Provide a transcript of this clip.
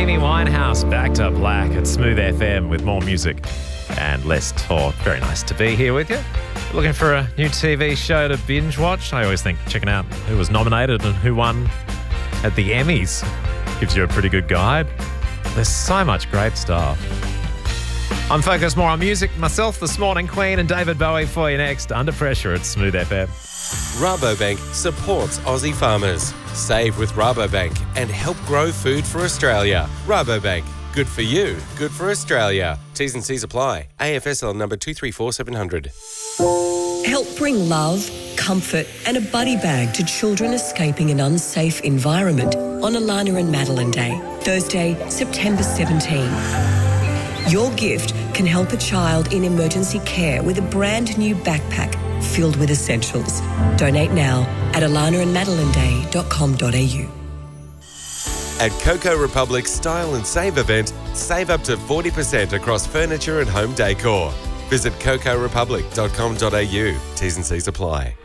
Amy Winehouse back to black at Smooth FM with more music and less talk. Very nice to be here with you. Looking for a new TV show to binge watch? I always think checking out who was nominated and who won at the Emmys gives you a pretty good guide. There's so much great stuff. I'm focused more on music myself this morning. Queen and David Bowie for you next. Under Pressure at Smooth FM. Rabobank supports Aussie farmers. Save with Rabobank and help grow food for Australia. Rabobank, good for you, good for Australia. T's and C's apply. AFSL number 234700. Help bring love, comfort and a buddy bag to children escaping an unsafe environment on Alana and Madeline Day, Thursday, September 17. Your gift can help a child in emergency care with a brand new backpack filled with essentials. Donate now at alanaandmadelineday.com.au. At Coco Republic's Style and Save event, save up to 40% across furniture and home decor. Visit cocorepublic.com.au. T's and C's apply.